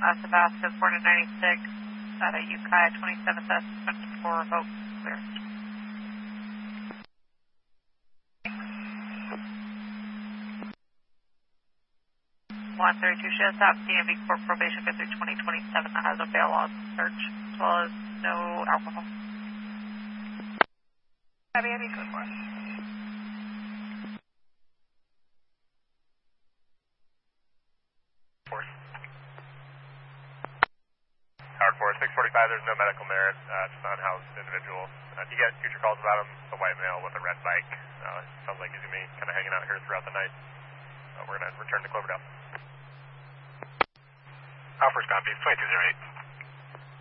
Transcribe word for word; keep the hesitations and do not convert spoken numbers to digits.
Athabasca four to ninety-six, at a Ukiah twenty-seven S for remote clear. one thirty-two, she has to have D M V Corp probation go through twenty twenty-seven that has a bail log search, as well as no alcohol. Abby, I need code for it. Howard four, six forty-five, there's no medical merit, uh, just an unhoused individual. Uh, do you get future calls about him? It's a white male with a red bike. Uh, sounds like he's going to be kind of hanging out here throughout the night. Uh, we're going to return to Cloverdale. Alpha's copy, twenty-two oh eight.